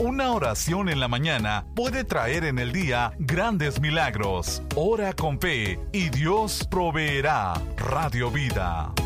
Una oración en la mañana puede traer en el día grandes milagros. Ora con fe y Dios proveerá. Radio Vida.